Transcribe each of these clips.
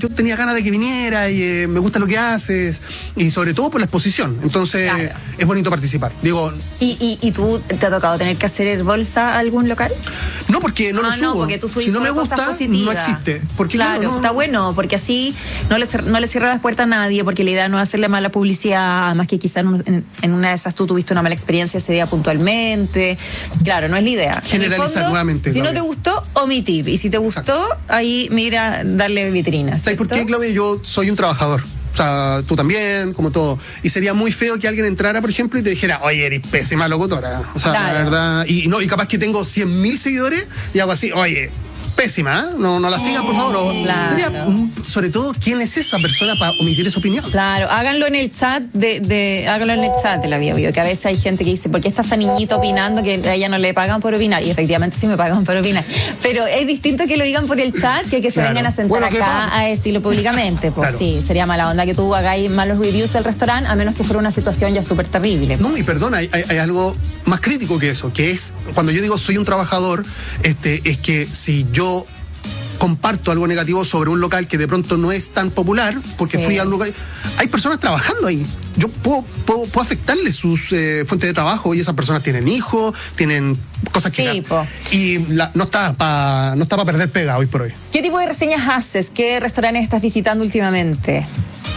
yo tenía ganas de que viniera y me gusta lo que haces y sobre todo por la exposición. Entonces, claro, es bonito participar. Digo, ¿Y tú te ha tocado tener que hacer bolsa a algún local? No, porque no lo subo. No, porque tú subís si no me gusta, no existe. Porque claro, está bueno, porque así no le cierra las puertas a nadie, porque la idea no es hacerle mala publicidad, además que quizás en una de esas tú tuviste una mala experiencia ese día puntualmente. Claro, no es la idea. Generalizar nuevamente. Si no te gustó, omitir. Y si te gustó, exacto, ahí mira, darle vitrina. ¿Sabes por qué, Claudia? Yo soy un trabajador. O sea, tú también, como todo. Y sería muy feo que alguien entrara, por ejemplo, y te dijera, oye, eres pésima locutora. O sea, claro, la verdad. Y capaz que tengo 100.000 seguidores y hago así, oye, pésima, no la sigan, por favor. Claro. Sería, sobre todo, ¿quién es esa persona para omitir esa opinión? Claro, háganlo en el chat háganlo en el chat de la Bio, que a veces hay gente que dice, ¿por qué está esa niñita opinando que a ella no le pagan por opinar? Y efectivamente sí me pagan por opinar. Pero es distinto que lo digan por el chat que se vengan a sentar acá a decirlo públicamente. Pues claro, sí, sería mala onda que tú hagáis malos reviews del restaurante, a menos que fuera una situación ya súper terrible. No, y perdona, hay algo más crítico que eso, que es, cuando yo digo soy un trabajador, es que si yo comparto algo negativo sobre un local que de pronto no es tan popular, porque fui a un lugar, hay personas trabajando ahí. Yo puedo afectarles sus fuentes de trabajo y esas personas tienen hijos, tienen cosas que... Y no está para perder pega hoy por hoy. ¿Qué tipo de reseñas haces? ¿Qué restaurantes estás visitando últimamente?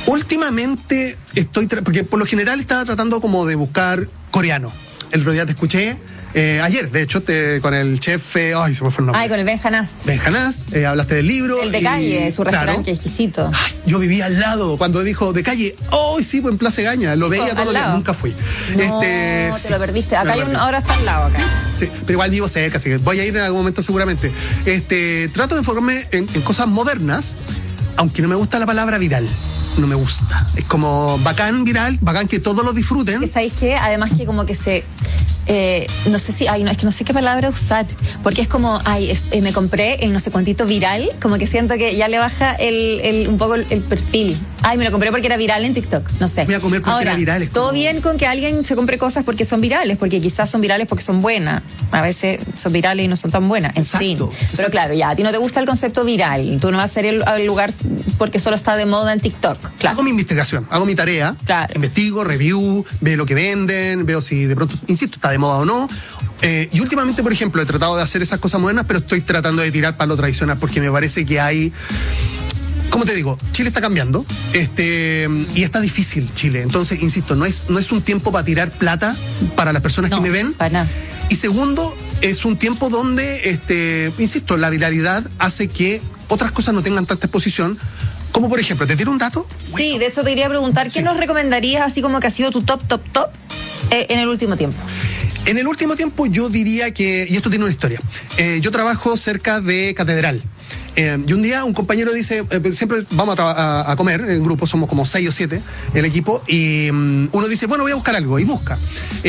Últimamente porque por lo general estaba tratando como de buscar coreano. El otro día te escuché, ayer, de hecho, con el chef, se me fue el nombre. Con el Ben Hanast. Ben Hanast, hablaste del libro. El de Calle, su restaurante, que exquisito. Yo vivía al lado, cuando dijo de Calle, sí, pues en Plaza Gaña, lo veía todos los días, nunca fui. No, te lo perdiste, acá ahora está al lado, acá. Sí, pero igual vivo cerca, así que voy a ir en algún momento seguramente. Trato de enfocarme en cosas modernas, aunque no me gusta la palabra viral. No me gusta. Es como bacán viral, bacán que todos lo disfruten. ¿Sabéis qué? Además que como que no sé si, es que no sé qué palabra usar, porque es como, me compré el no sé cuantito viral, como que siento que ya le baja un poco el perfil. Me lo compré porque era viral en TikTok, no sé. Voy a comer porque era viral. Todo bien con que alguien se compre cosas porque son virales, porque quizás son virales porque son buenas. A veces son virales y no son tan buenas, en fin. Pero claro, ya, a ti no te gusta el concepto viral, tú no vas a ser el lugar porque solo está de moda en TikTok. Claro. Hago mi investigación, hago mi tarea, claro, investigo, review, veo lo que venden, veo si de pronto, insisto, está de moda o no. Y últimamente, por ejemplo, he tratado de hacer esas cosas modernas, pero estoy tratando de tirar para lo tradicional, porque me parece que hay... Como te digo, Chile está cambiando y está difícil Chile. Entonces, insisto, no es un tiempo para tirar plata para las personas que me ven. Para nada. Y segundo, es un tiempo donde, insisto, la viralidad hace que otras cosas no tengan tanta exposición. Como por ejemplo, ¿te tiro un dato? Sí, bueno, de hecho te quería preguntar, ¿qué nos recomendarías así como que ha sido tu top en el último tiempo? En el último tiempo yo diría que, y esto tiene una historia, yo trabajo cerca de Catedral. Y un día un compañero dice, siempre vamos a comer en grupo, somos como 6 o 7 el equipo, y uno dice, bueno, voy a buscar algo, y busca.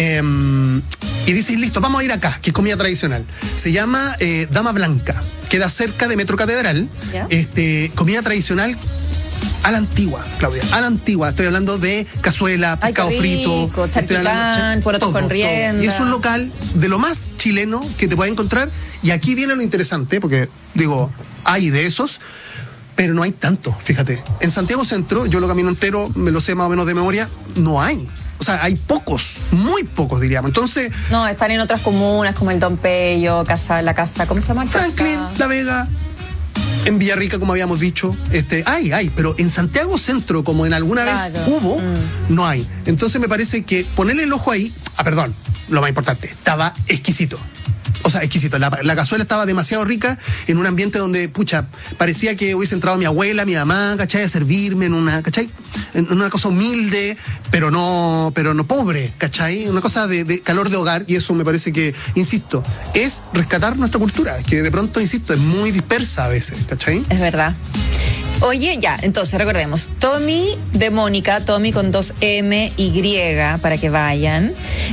Y dice, listo, vamos a ir acá, que es comida tradicional. Se llama Dama Blanca, queda cerca de Metro Catedral, comida tradicional a la antigua, Claudia, a la antigua. Estoy hablando de cazuela, pescado frito, porotos con rienda. Y es un local de lo más chileno que te puedes encontrar. Y aquí viene lo interesante, porque digo, hay de esos, pero no hay tanto, fíjate. En Santiago Centro, yo lo camino entero, me lo sé más o menos de memoria, no hay. O sea, hay pocos, muy pocos diríamos. Entonces... No, están en otras comunas como el Don Pello, la casa, ¿cómo se llama? Franklin, La Vega, en Villarrica, como habíamos dicho, hay, pero en Santiago Centro, como en alguna vez hubo, no hay. Entonces me parece que ponerle el ojo ahí, perdón, lo más importante, estaba exquisito. O sea, exquisito. La cazuela estaba demasiado rica en un ambiente donde, parecía que hubiese entrado mi abuela, mi mamá, ¿cachai? A servirme en una cosa humilde, pero no pobre, ¿cachai? Una cosa de calor de hogar, y eso me parece que, insisto, es rescatar nuestra cultura, que de pronto, insisto, es muy dispersa a veces, ¿cachai? Es verdad. Oye, ya, entonces recordemos, Tommy de Mónica, Tommy con 2 M-Y, para que vayan.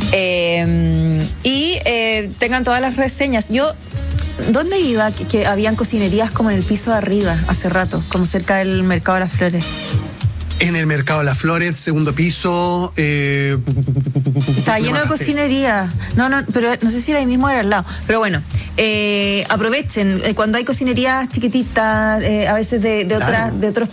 Y tengan todas las reseñas. ¿Dónde iba? Que habían cocinerías como en el piso de arriba, hace rato, como cerca del Mercado de las Flores. En el Mercado de las Flores, segundo piso. Estaba lleno de cocinería. No, pero no sé si era ahí mismo o era al lado. Pero bueno, aprovechen. Cuando hay cocinerías chiquititas, a veces de otros